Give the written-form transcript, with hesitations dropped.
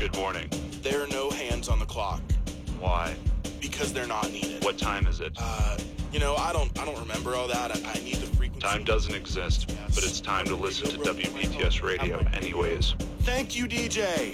Good morning. There are no hands on the clock. Why? Because they're not needed. What time is it? I don't remember all that. I need the frequency. Time doesn't exist, but it's time to listen to WPTS Radio anyways. Thank you, DJ.